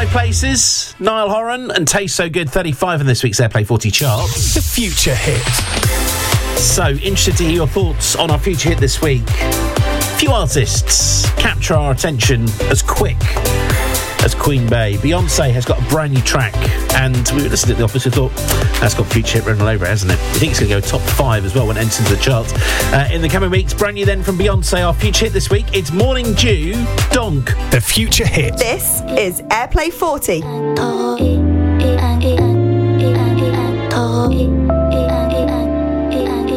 places. Niall Horan and Taste So Good, 35 in this week's Airplay 40 chart. The Future Hit. So, interested to hear your thoughts on our Future Hit this week. Few artists capture our attention as quick as Queen Bey. Beyonce has got a brand new track, and we were listening at the office and thought, that's got Future Hit written all over it, hasn't it? I think it's going to go top 5 as well when it enters the charts. In the coming weeks, brand new then from Beyonce, our Future Hit this week, it's Morning Dew, Donk. The Future Hit. This is Airplay 40.